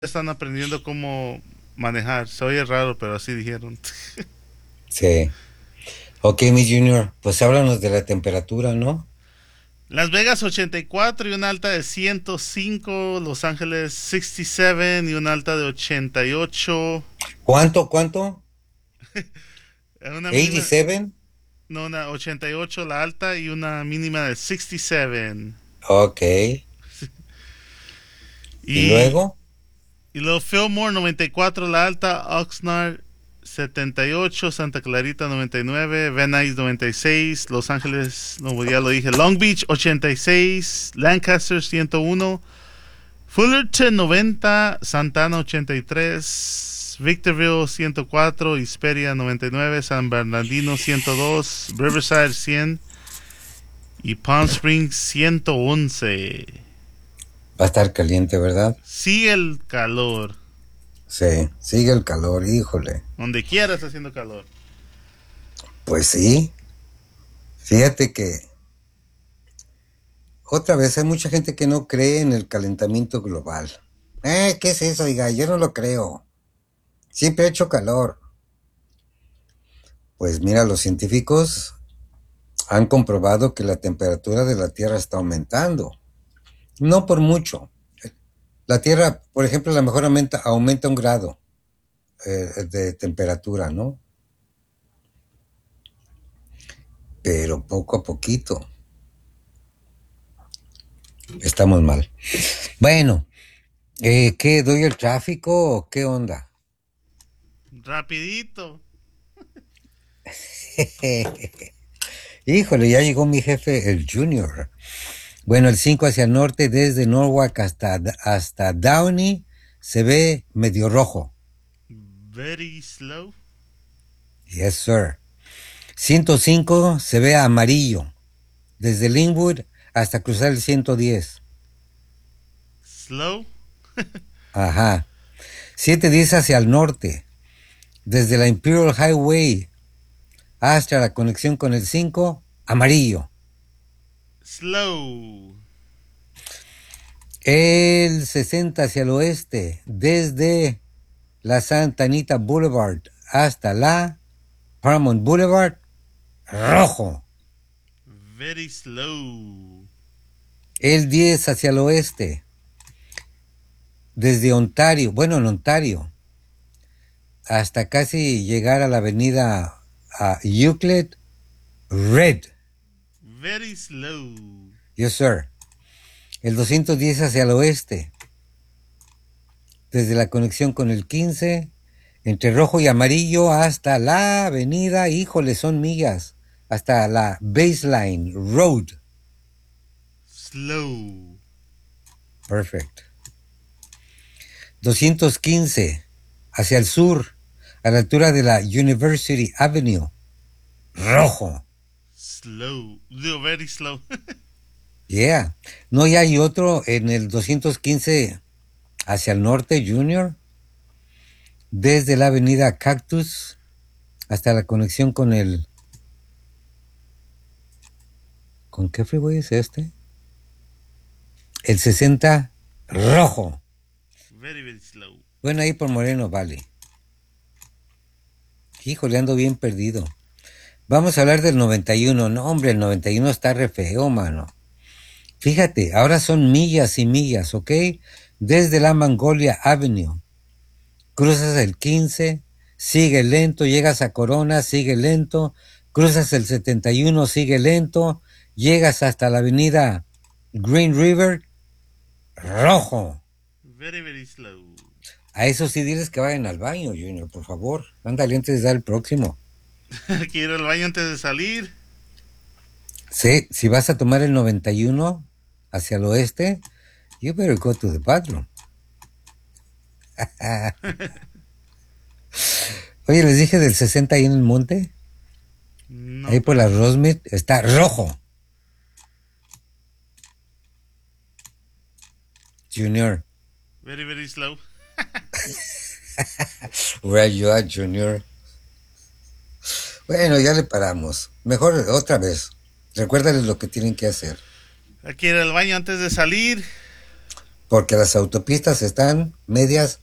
están aprendiendo cómo manejar. Se oye raro, pero así dijeron. Sí. Ok, mi Junior, pues háblanos de la temperatura, ¿no? Las Vegas 84 y una alta de 105. Los Ángeles 67 y una alta de 88. ¿Cuánto? Una mínima, 87. no, una 88 la alta y una mínima de 67. Ok. ¿Y Y, luego? y luego Fillmore 94 la alta, Oxnard 78, Santa Clarita 99, Van Nuys 96, Los Ángeles, no, ya lo dije, Long Beach 86, Lancaster 101, Fullerton 90, Santana 83, Victorville 104, Hesperia 99, San Bernardino 102, Riverside 100 y Palm Springs 111. Va a estar caliente, ¿verdad? Sigue el calor. Sí, sigue el calor, híjole. Donde quiera está haciendo calor. Pues sí, fíjate que otra vez hay mucha gente que no cree en el calentamiento global. ¿Qué es eso? Oiga, yo no lo creo. Siempre ha hecho calor. Pues mira, los científicos han comprobado que la temperatura de la Tierra está aumentando. No por mucho. La Tierra, por ejemplo, a lo mejor aumenta 1 grado de temperatura, ¿no? Pero poco a poquito. Estamos mal. Bueno, ¿qué? ¿Doy el tráfico o qué onda? Rapidito. Híjole, ya llegó mi jefe, el Junior. Bueno, el 5 hacia el norte, desde Norwalk hasta Downey, se ve medio rojo. Very slow. Yes, sir. 105 se ve amarillo, desde Linwood hasta cruzar el 110. Slow. Ajá. 710 hacia el norte, desde la Imperial Highway hasta la conexión con el 5, amarillo. Slow. El 60 hacia el oeste, desde la Santa Anita Boulevard hasta la Paramount Boulevard, rojo. Very slow. El 10 hacia el oeste, desde Ontario, bueno, en Ontario, hasta casi llegar a la avenida Euclid, red. Very slow. Yes, sir. El 210 hacia el oeste, desde la conexión con el 15, entre rojo y amarillo hasta la avenida, híjole, son millas, hasta la Baseline Road. Slow. Perfect. 215 hacia el sur, a la altura de la University Avenue, rojo. Slow. No, very slow. Yeah. No, ya hay otro en el 215 hacia el norte, Junior, desde la avenida Cactus hasta la conexión con el... ¿Con qué freeway es este? El 60, rojo. Very, very slow. Bueno, ahí por Moreno Valley. Híjole, ando bien perdido. Vamos a hablar del 91. No, hombre, el 91 está re feo, mano. Fíjate, ahora son millas y millas, ¿ok? Desde la Mongolia Avenue. Cruzas el 15, sigue lento, llegas a Corona, sigue lento, cruzas el 71, sigue lento, llegas hasta la avenida Green River, rojo. Very, very slow. A esos sí diles que vayan al baño, Junior, por favor. Ándale antes de dar el próximo. Quiero ir al baño antes de salir. Sí, si vas a tomar el 91 hacia el oeste, you better go to the bathroom. Oye, les dije del 60 ahí en el monte, No, ahí por la pero. Rosemead, está rojo. Junior, Very, very slow. where are you at, Junior? Bueno, ya le paramos. Mejor otra vez. Recuérdales lo que tienen que hacer. Quiero ir al baño antes de salir. porque las autopistas están medias